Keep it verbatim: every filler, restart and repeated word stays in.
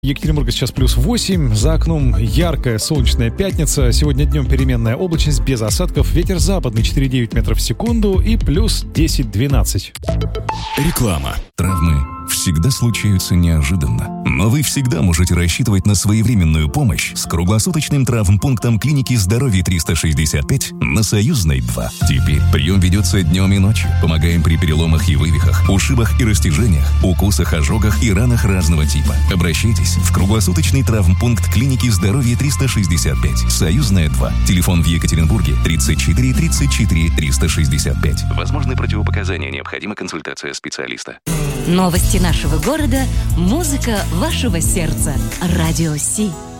Екатеринбурга сейчас плюс восемь, за окном яркая солнечная пятница. Сегодня днем переменная облачность без осадков, ветер западный четыре целых девять метров в секунду и плюс десять-двенадцать. Реклама. Травмы всегда случаются неожиданно, но вы всегда можете рассчитывать на своевременную помощь с круглосуточным травмпунктом клиники здоровья триста шестьдесят пять на Союзной два. Теперь прием ведется днем и ночью. Помогаем при переломах и вывихах, ушибах и растяжениях, укусах, ожогах и ранах разного типа. Обращайтесь в круглосуточный травмпункт клиники здоровья триста шестьдесят пять. Союзная два. Телефон в Екатеринбурге тридцать четыре тридцать четыре триста шестьдесят пять. Возможны противопоказания, необходима консультация специалиста. Новости нашего города, музыка вашего сердца. Радио Си.